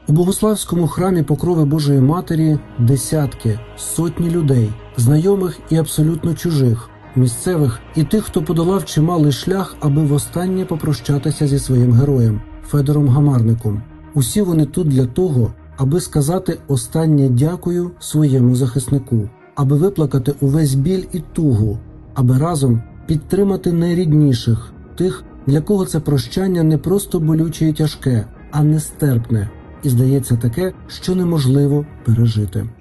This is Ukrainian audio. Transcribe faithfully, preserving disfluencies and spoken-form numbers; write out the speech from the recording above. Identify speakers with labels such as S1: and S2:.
S1: У Богославському храмі Покрови Божої Матері десятки, сотні людей, знайомих і абсолютно чужих, місцевих і тих, хто подолав чималий шлях, аби востаннє попрощатися зі своїм героєм – Федором Гамарником. Усі вони тут для того, аби сказати останнє дякую своєму захиснику, аби виплакати увесь біль і тугу, аби разом підтримати найрідніших, тих, для кого це прощання не просто болюче і тяжке, а нестерпне, і, здається, таке, що неможливо пережити.